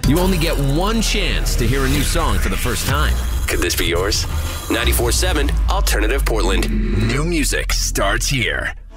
You only get one chance to hear a new song for the first time. Could this be yours? 94.7 Alternative Portland. New music starts here.